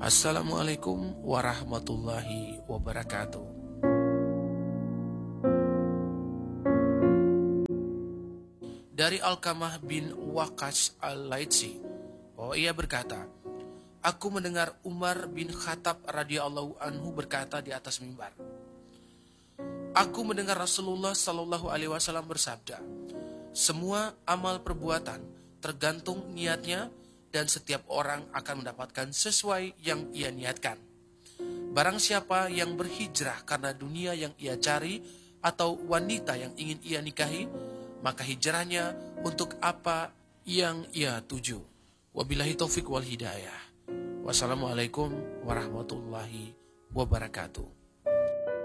Assalamualaikum warahmatullahi wabarakatuh. Dari Alqamah bin Waqqas al-Laitsi, ia berkata, aku mendengar Umar bin Khattab radhiyallahu anhu berkata di atas mimbar, aku mendengar Rasulullah sallallahu alaihi wasallam bersabda, semua amal perbuatan tergantung niatnya dan setiap orang akan mendapatkan sesuai yang ia niatkan. Barang siapa yang berhijrah karena dunia yang ia cari atau wanita yang ingin ia nikahi, maka hijrahnya untuk apa yang ia tuju. Wabillahi taufik wal hidayah. Wassalamualaikum warahmatullahi wabarakatuh.